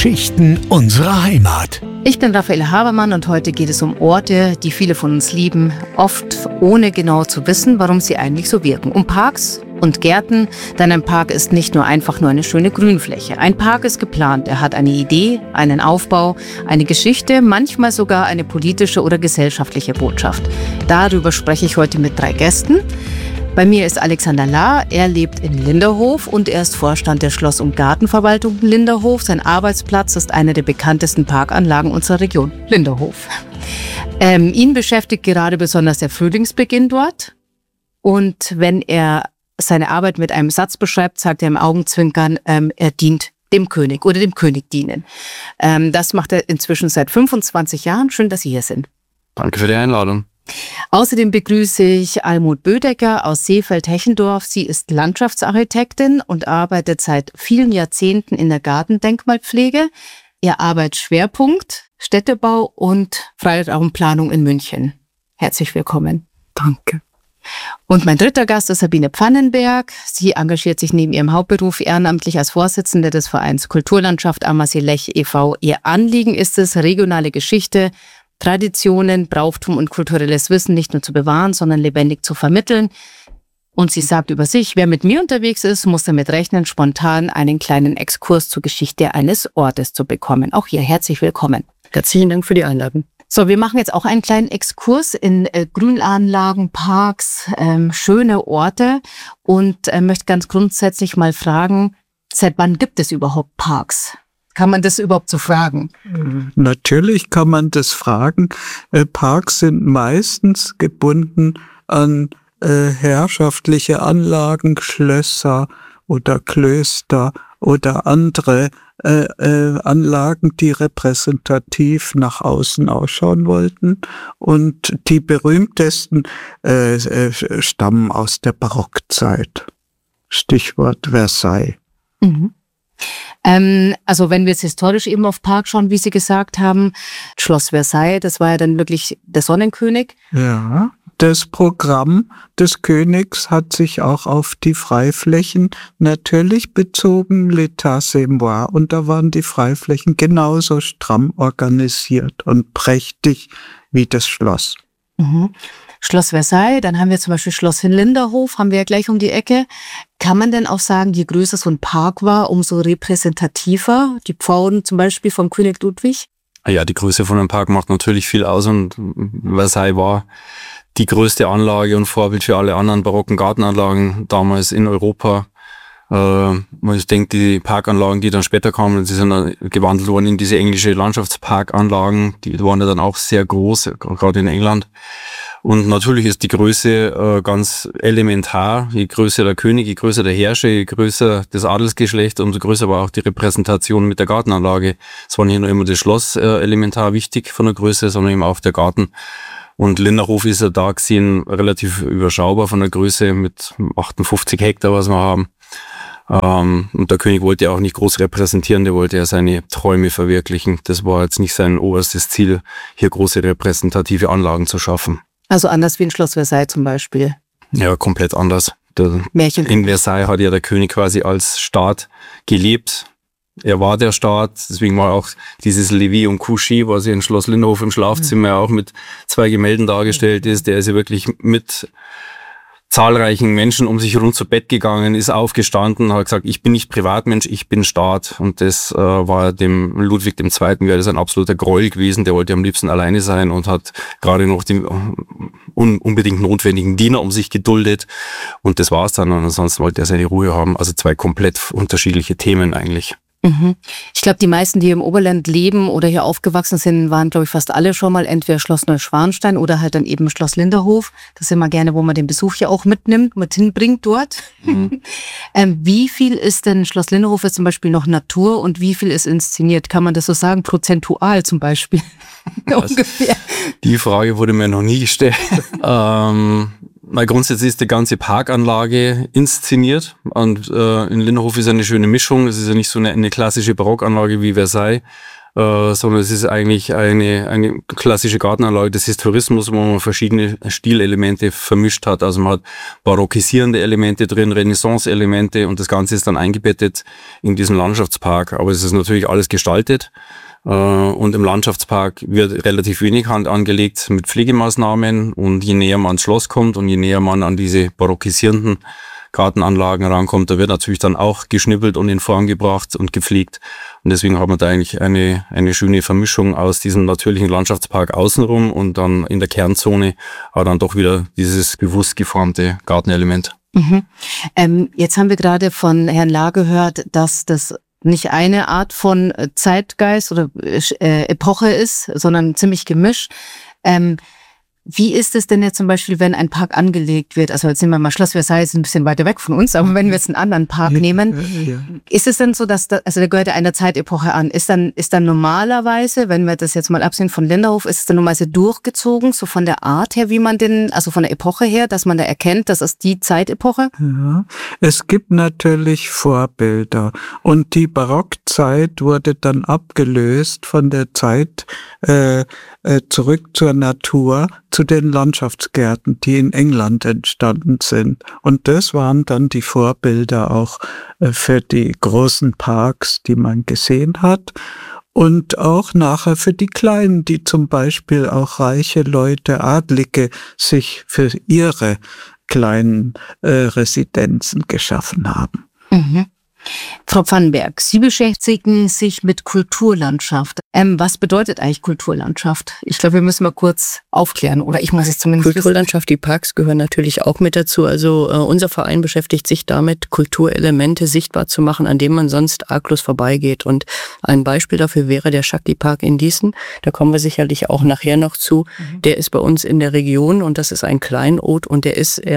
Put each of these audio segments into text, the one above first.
Geschichten unserer Heimat. Ich bin Raphael Habermann und heute geht es um Orte, die viele von uns lieben, oft ohne genau zu wissen, warum sie eigentlich so wirken. Um Parks und Gärten, denn ein Park ist nicht nur einfach nur eine schöne Grünfläche. Ein Park ist geplant, er hat eine Idee, einen Aufbau, eine Geschichte, manchmal sogar eine politische oder gesellschaftliche Botschaft. Darüber spreche ich heute mit 3 Gästen. Bei mir ist Alexander Lahr, er lebt in Linderhof und er ist Vorstand der Schloss- und Gartenverwaltung Linderhof. Sein Arbeitsplatz ist eine der bekanntesten Parkanlagen unserer Region, Linderhof. Ihn beschäftigt gerade besonders der Frühlingsbeginn dort. Und wenn er seine Arbeit mit einem Satz beschreibt, sagt er im Augenzwinkern, er dient dem König oder dem König dienen. Das macht er inzwischen seit 25 Jahren. Schön, dass Sie hier sind. Danke für die Einladung. Außerdem begrüße ich Almut Bödecker aus Seefeld-Hechendorf. Sie ist Landschaftsarchitektin und arbeitet seit vielen Jahrzehnten in der Gartendenkmalpflege. Ihr Arbeitsschwerpunkt Städtebau und Freiraumplanung in München. Herzlich willkommen. Danke. Und mein dritter Gast ist Sabine Pfannenberg. Sie engagiert sich neben ihrem Hauptberuf ehrenamtlich als Vorsitzende des Vereins Kulturlandschaft Ammersee-Lech e.V. Ihr Anliegen ist es, regionale Geschichte, Traditionen, Brauchtum und kulturelles Wissen nicht nur zu bewahren, sondern lebendig zu vermitteln. Und sie sagt über sich, wer mit mir unterwegs ist, muss damit rechnen, spontan einen kleinen Exkurs zur Geschichte eines Ortes zu bekommen. Auch hier herzlich willkommen. Herzlichen Dank für die Einladung. So, wir machen jetzt auch einen kleinen Exkurs in Grünanlagen, Parks, schöne Orte und möchte ganz grundsätzlich mal fragen, seit wann gibt es überhaupt Parks? Kann man das überhaupt so fragen? Natürlich kann man das fragen. Parks sind meistens gebunden an herrschaftliche Anlagen, Schlösser oder Klöster oder andere Anlagen, die repräsentativ nach außen ausschauen wollten. Und die berühmtesten stammen aus der Barockzeit. Stichwort Versailles. Mhm. Also wenn wir jetzt historisch eben auf Park schauen, wie Sie gesagt haben, Schloss Versailles, das war ja dann wirklich der Sonnenkönig. Ja, das Programm des Königs hat sich auch auf die Freiflächen natürlich bezogen, l'état c'est moi, und da waren die Freiflächen genauso stramm organisiert und prächtig wie das Schloss. Mhm. Schloss Versailles, dann haben wir zum Beispiel Schloss in Linderhof, haben wir ja gleich um die Ecke. Kann man denn auch sagen, je größer so ein Park war, umso repräsentativer? Die Pfauen zum Beispiel vom König Ludwig? Ja, die Größe von einem Park macht natürlich viel aus und Versailles war die größte Anlage und Vorbild für alle anderen barocken Gartenanlagen damals in Europa. Man denkt, die Parkanlagen, die dann später kamen, die sind dann gewandelt worden in diese englische Landschaftsparkanlagen, die waren ja dann auch sehr groß, gerade in England. Und natürlich ist die Größe ganz elementar. Je größer der König, je größer der Herrscher, je größer das Adelsgeschlecht, umso größer war auch die Repräsentation mit der Gartenanlage. Es war nicht nur immer das Schloss elementar wichtig von der Größe, sondern eben auch der Garten. Und Linderhof ist ja da gesehen relativ überschaubar von der Größe mit 58 Hektar, was wir haben. Und der König wollte ja auch nicht groß repräsentieren, der wollte ja seine Träume verwirklichen. Das war jetzt nicht sein oberstes Ziel, hier große repräsentative Anlagen zu schaffen. Also anders wie in Schloss Versailles zum Beispiel? Ja, komplett anders. In Versailles hat ja der König quasi als Staat gelebt. Er war der Staat, deswegen war auch dieses Lever und Coucher, was ja in Schloss Linderhof im Schlafzimmer auch mit 2 Gemälden dargestellt ist, der ist ja wirklich mit zahlreichen Menschen um sich rund zu Bett gegangen, ist aufgestanden, hat gesagt, ich bin nicht Privatmensch, ich bin Staat. Und das war dem Ludwig II. Wäre das ein absoluter Gräuel gewesen. Der wollte am liebsten alleine sein und hat gerade noch die unbedingt notwendigen Diener um sich geduldet. Und das war's dann. Und ansonsten wollte er seine Ruhe haben. Also 2 komplett unterschiedliche Themen eigentlich. Ich glaube, die meisten, die im Oberland leben oder hier aufgewachsen sind, waren, glaube ich, fast alle schon mal entweder Schloss Neuschwanstein oder halt dann eben Schloss Linderhof. Das ist immer gerne, wo man den Besuch ja auch mitnimmt, mit hinbringt dort. Wie viel ist denn Schloss Linderhof ist zum Beispiel noch Natur und wie viel ist inszeniert? Kann man das so sagen? Prozentual zum Beispiel? Ungefähr. Die Frage wurde mir noch nie gestellt. Weil grundsätzlich ist die ganze Parkanlage inszeniert und in Linderhof ist eine schöne Mischung. Es ist ja nicht so eine klassische Barockanlage wie Versailles. sondern es ist eigentlich eine klassische Gartenanlage des Historismus, wo man verschiedene Stilelemente vermischt hat. Also man hat barockisierende Elemente drin, Renaissance-Elemente und das Ganze ist dann eingebettet in diesen Landschaftspark. Aber es ist natürlich alles gestaltet. Und im Landschaftspark wird relativ wenig Hand angelegt mit Pflegemaßnahmen und je näher man ans Schloss kommt und je näher man an diese barockisierenden Gartenanlagen rankommt, da wird natürlich dann auch geschnippelt und in Form gebracht und gepflegt. Und deswegen haben wir da eigentlich eine schöne Vermischung aus diesem natürlichen Landschaftspark außenrum und dann in der Kernzone aber dann doch wieder dieses bewusst geformte Gartenelement. Jetzt haben wir gerade von Herrn Lahr gehört, dass das nicht eine Art von Zeitgeist oder Epoche ist, sondern ziemlich gemischt. Wie ist es denn jetzt zum Beispiel, wenn ein Park angelegt wird? Also jetzt nehmen wir mal Schloss Versailles, ist ein bisschen weiter weg von uns, aber wenn wir jetzt einen anderen Park nehmen, ist es denn so, dass also der gehört ja einer Zeitepoche an? Ist dann normalerweise, wenn wir das jetzt mal absehen von Linderhof, ist es dann normalerweise durchgezogen, so von der Art her, wie man also von der Epoche her, dass man da erkennt, das ist die Zeitepoche? Ja, es gibt natürlich Vorbilder und die Barockzeit wurde dann abgelöst von der Zeit zurück zur Natur, zu den Landschaftsgärten, die in England entstanden sind. Und das waren dann die Vorbilder auch für die großen Parks, die man gesehen hat. Und auch nachher für die Kleinen, die zum Beispiel auch reiche Leute, Adlige, sich für ihre kleinen Residenzen geschaffen haben. Frau Pfannenberg, Sie beschäftigen sich mit Kulturlandschaft. Was bedeutet eigentlich Kulturlandschaft? Ich glaube, wir müssen mal kurz aufklären, oder ich muss es zumindest Kulturlandschaft, die Parks gehören natürlich auch mit dazu. Also unser Verein beschäftigt sich damit, Kulturelemente sichtbar zu machen, an denen man sonst arglos vorbeigeht. Und ein Beispiel dafür wäre der Shakti Park in Diesen. Da kommen wir sicherlich auch nachher noch zu. Der ist bei uns in der Region und das ist ein Kleinod und der ist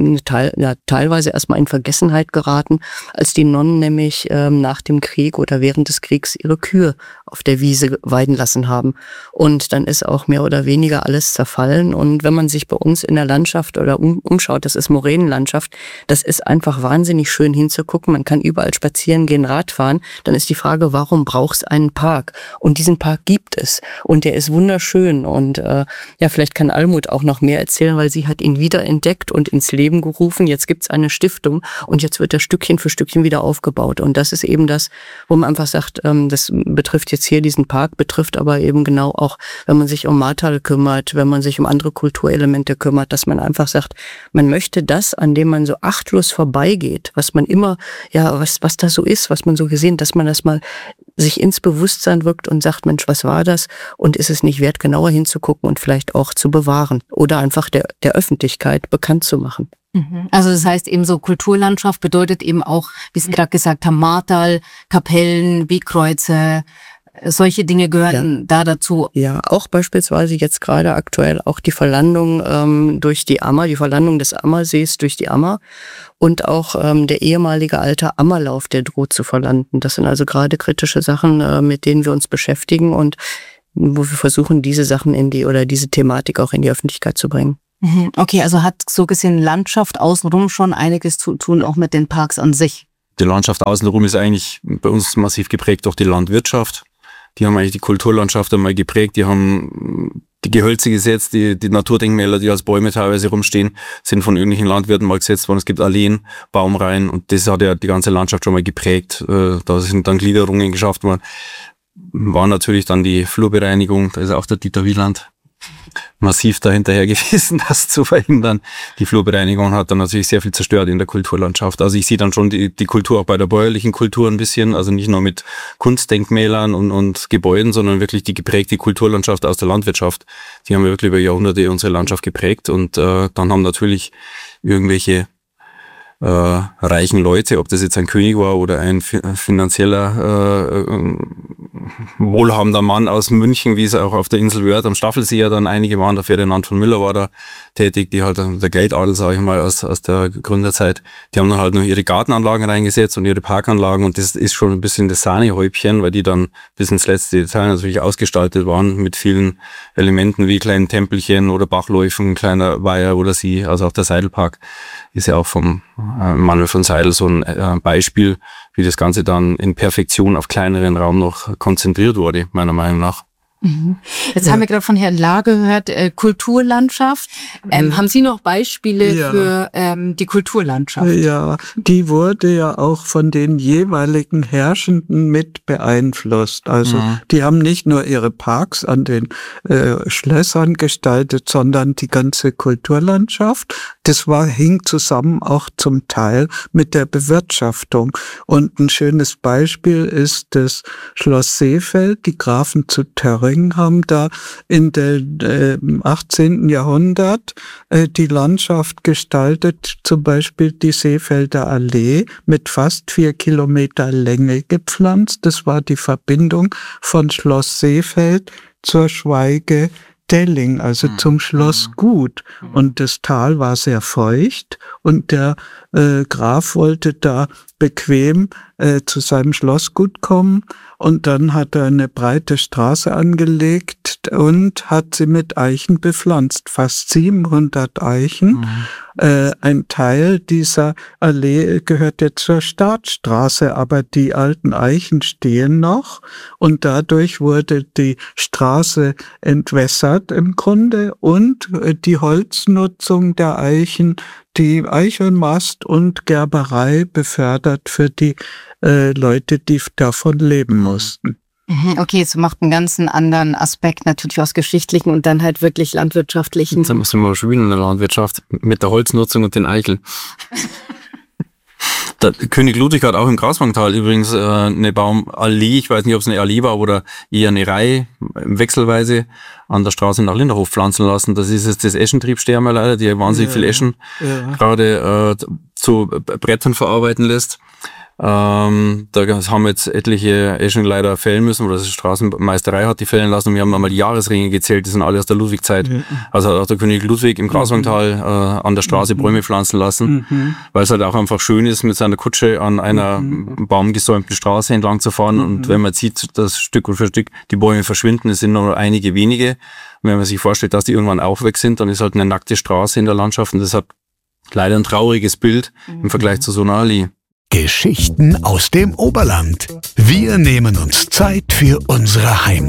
teilweise erstmal in Vergessenheit geraten, als die Nonnen nämlich nach dem Krieg oder während des Kriegs ihre Kühe auf der Wiese weiden lassen haben. Und dann ist auch mehr oder weniger alles zerfallen. Und wenn man sich bei uns in der Landschaft oder umschaut, das ist Moränenlandschaft, das ist einfach wahnsinnig schön hinzugucken. Man kann überall spazieren gehen, Radfahren. Dann ist die Frage, warum braucht es einen Park? Und diesen Park gibt es. Und der ist wunderschön. Und vielleicht kann Almut auch noch mehr erzählen, weil sie hat ihn wiederentdeckt und ins Leben gerufen. Jetzt gibt es eine Stiftung und jetzt wird er Stückchen für Stückchen wieder aufgebaut. Und das ist eben das, wo man einfach sagt, das betrifft jetzt hier diesen Park, betrifft aber eben genau auch, wenn man sich um Martal kümmert, wenn man sich um andere Kulturelemente kümmert, dass man einfach sagt, man möchte das, an dem man so achtlos vorbeigeht, was man immer, was da so ist, was man so gesehen, dass man das mal sich ins Bewusstsein wirkt und sagt, Mensch, was war das? Und ist es nicht wert, genauer hinzugucken und vielleicht auch zu bewahren oder einfach der Öffentlichkeit bekannt zu machen? Also das heißt eben so, Kulturlandschaft bedeutet eben auch, wie Sie gerade gesagt haben, Martal, Kapellen, Wegkreuze, solche Dinge gehören da dazu. Ja, auch beispielsweise jetzt gerade aktuell auch die Verlandung durch die Ammer, die Verlandung des Ammersees durch die Ammer und auch der ehemalige alte Ammerlauf, der droht zu verlanden. Das sind also gerade kritische Sachen, mit denen wir uns beschäftigen und wo wir versuchen, diese Sachen diese Thematik auch in die Öffentlichkeit zu bringen. Okay, also hat so gesehen Landschaft außenrum schon einiges zu tun, auch mit den Parks an sich. Die Landschaft außenrum ist eigentlich bei uns massiv geprägt durch die Landwirtschaft. Die haben eigentlich die Kulturlandschaft einmal geprägt, die haben die Gehölze gesetzt, die Naturdenkmäler, die als Bäume teilweise rumstehen, sind von irgendwelchen Landwirten mal gesetzt worden. Es gibt Alleen, Baumreihen und das hat ja die ganze Landschaft schon mal geprägt. Da sind dann Gliederungen geschafft worden. War natürlich dann die Flurbereinigung, da ist auch der Dieter Wieland massiv dahinterher gewesen, das zu verhindern. Die Flurbereinigung hat dann natürlich sehr viel zerstört in der Kulturlandschaft. Also ich sehe dann schon die Kultur auch bei der bäuerlichen Kultur ein bisschen, also nicht nur mit Kunstdenkmälern und Gebäuden, sondern wirklich die geprägte Kulturlandschaft aus der Landwirtschaft. Die haben wirklich über Jahrhunderte unsere Landschaft geprägt und dann haben natürlich irgendwelche reichen Leute, ob das jetzt ein König war oder ein finanzieller wohlhabender Mann aus München, wie es auch auf der Insel Wörth am Staffelsee ja dann einige waren, der Ferdinand von Müller war da tätig, die halt der Geldadel, sage ich mal, aus der Gründerzeit, die haben dann halt noch ihre Gartenanlagen reingesetzt und ihre Parkanlagen und das ist schon ein bisschen das Sahnehäubchen, weil die dann bis ins letzte Detail natürlich ausgestaltet waren mit vielen Elementen wie kleinen Tempelchen oder Bachläufen, kleiner Weiher oder See. Also auch der Seidelpark ist ja auch vom Manuel von Seidel so ein Beispiel, wie das Ganze dann in Perfektion auf kleineren Raum noch konzentriert wurde, meiner Meinung nach. Jetzt haben wir gerade von Herrn Lahr gehört, Kulturlandschaft. Haben Sie noch Beispiele für die Kulturlandschaft? Ja, die wurde ja auch von den jeweiligen Herrschenden mit beeinflusst. Also die haben nicht nur ihre Parks an den Schlössern gestaltet, sondern die ganze Kulturlandschaft. Das hing zusammen auch zum Teil mit der Bewirtschaftung. Und ein schönes Beispiel ist das Schloss Seefeld. Die Grafen zu Törring haben da in dem 18. Jahrhundert die Landschaft gestaltet, zum Beispiel die Seefelder Allee mit fast 4 Kilometer Länge gepflanzt. Das war die Verbindung von Schloss Seefeld zur Schweige Delling, also zum Schlossgut. Und das Tal war sehr feucht und der Graf wollte da bequem zu seinem Schlossgut kommen und dann hat er eine breite Straße angelegt und hat sie mit Eichen bepflanzt. Fast 700 Eichen. Ein Teil dieser Allee gehört jetzt zur Staatsstraße, aber die alten Eichen stehen noch und dadurch wurde die Straße entwässert im Grunde und die Holznutzung der Eichen, die Eichelmast und Gerberei befördert für die Leute, die davon leben mussten. Okay, es macht einen ganz anderen Aspekt natürlich aus geschichtlichen und dann halt wirklich landwirtschaftlichen. Jetzt sind wir schon wieder in der Landwirtschaft mit der Holznutzung und den Eicheln. Der König Ludwig hat auch im Graswangtal übrigens eine Baumallee, ich weiß nicht, ob es eine Allee war oder eher eine Reihe, wechselweise an der Straße nach Linderhof pflanzen lassen. Das ist jetzt das Eschentriebsterme leider, die wahnsinnig viel Eschen gerade zu Brettern verarbeiten lässt. Da haben jetzt etliche Eschen leider fällen müssen, oder die Straßenmeisterei hat die fällen lassen und wir haben einmal die Jahresringe gezählt, die sind alle aus der Ludwig-Zeit. Also hat auch der König Ludwig im Graswangtal an der Straße Bäume pflanzen lassen, weil es halt auch einfach schön ist, mit seiner Kutsche an einer baumgesäumten Straße entlang zu fahren und wenn man sieht, dass Stück für Stück die Bäume verschwinden, es sind nur einige wenige. Und wenn man sich vorstellt, dass die irgendwann auch weg sind, dann ist halt eine nackte Straße in der Landschaft und das hat leider ein trauriges Bild im Vergleich zu so einer Allee. Geschichten aus dem Oberland. Wir nehmen uns Zeit für unsere Heimat.